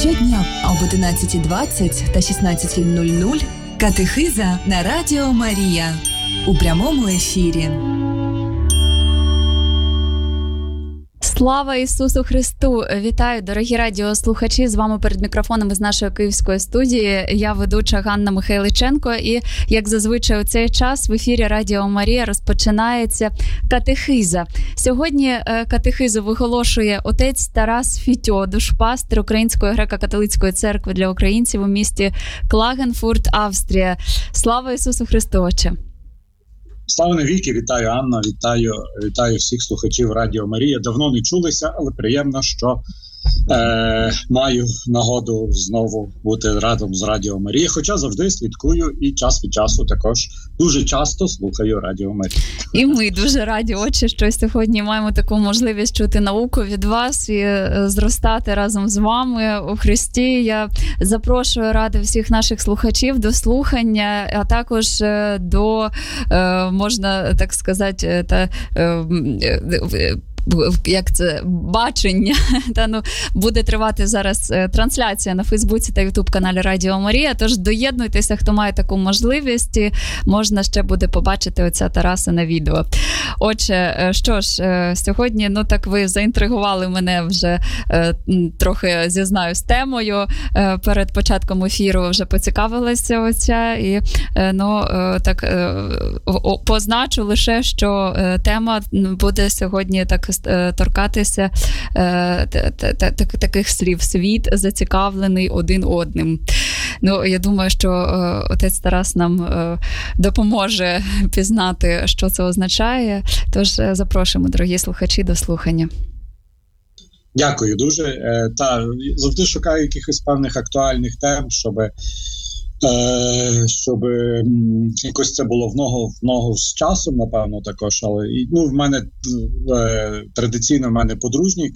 Щодня об 11:20 та 16:00 катехиза на Радіо Марія у прямому ефірі. Слава Ісусу Христу! Вітаю, дорогі радіослухачі! З вами перед мікрофоном із нашої київської студії. Я ведуча Ганна Михайличенко. І, як зазвичай, у цей час в ефірі Радіо Марія розпочинається катехиза. Сьогодні катехизу виголошує отець Тарас Фітьо, душпастир Української греко-католицької церкви для українців у місті Клагенфурт, Австрія. Слава Ісусу Христу, отче! Слава навіки, вітаю Анна, вітаю всіх слухачів Радіо Марія. Давно не чулися, але приємно, що маю нагоду знову бути разом з Радіо Марія, хоча завжди слідкую і час від часу також дуже часто слухаю Радіо Марія. І ми дуже раді, отче, що сьогодні маємо таку можливість чути науку від вас і зростати разом з вами у Христі. Я запрошую, ради всіх наших слухачів до слухання, а також до, можна так сказати, як це, бачення. Буде тривати зараз трансляція на Фейсбуці та Ютуб-каналі Радіо Марія, тож доєднуйтеся, хто має таку можливість, і можна ще буде побачити отця Тараса на відео. Отже, що ж, сьогодні, так ви заінтригували мене вже, трохи зізнаюсь, темою. Перед початком ефіру вже поцікавилася отця, і так позначу лише, що тема буде сьогодні так торкатися таких слів: світ зацікавлений один одним. Я думаю, що отець Тарас нам допоможе пізнати, що це означає. Тож запрошуємо, дорогі слухачі, до слухання. Дякую дуже. Завжди шукаю якихось певних актуальних тем, щоб якось це було в ногу з часом, напевно, також. Але в мене традиційно подружній